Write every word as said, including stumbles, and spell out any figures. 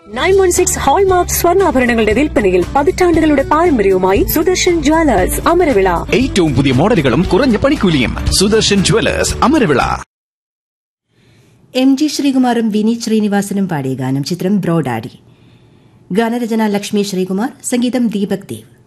Nine one six hallmark സ്വർണ്ണാഭരണങ്ങളുടെ വിൽപ്പനയിൽ പതിറ്റാണ്ടുകളുടെ പാരമ്പര്യവുമായി സുദർശൻ ജ്വല്ലേഴ്സ് അമരവിള. ഏറ്റവും പുതിയ മോഡലുകളും കുറഞ്ഞ പണിക്കൂലിയും. Sudarshan Jewellers Amaravila. M G ശ്രീകുമാറും Vineeth ശ്രീനിവാസനും പാടിയ ഗാനം ചിത്രം ബ്രോഡാഡി. ഗാനരചന ലക്ഷ്മി ശ്രീകുമാർ, സംഗീതം ദീപക് ദേവ്.